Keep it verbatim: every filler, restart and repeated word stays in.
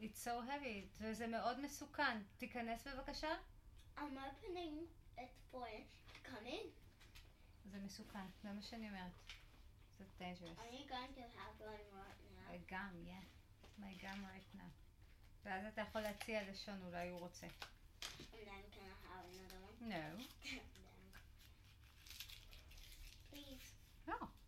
It's so heavy, וזה מאוד מסוכן. תיכנס בבקשה. I'm opening it for you. Come in. זה מסוכן, זה מה שאני אומרת. זה dangerous. Are you going to have one right now? A gum, yeah. My gum right now. ואז אתה יכול להציע לשון, אולי הוא רוצה. And then can I have another one? No. Please. לא.